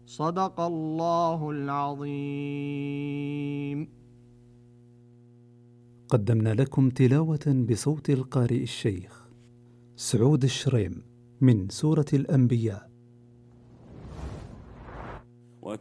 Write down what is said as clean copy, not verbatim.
صدق الله العظيم. قدمنا لكم تلاوة بصوت القارئ الشيخ سعود الشريم من سورة الأنبياء.